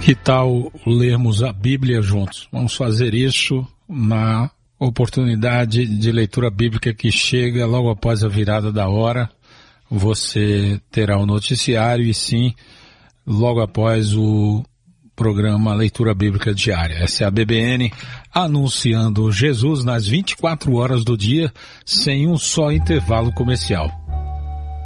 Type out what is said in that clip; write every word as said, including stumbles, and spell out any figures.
Que tal lermos a Bíblia juntos? Vamos fazer isso na oportunidade de leitura bíblica que chega logo após a virada da hora. Você terá o noticiário e sim, logo após o programa Leitura Bíblica Diária. Essa é a B B N anunciando Jesus nas vinte e quatro horas do dia, sem um só intervalo comercial.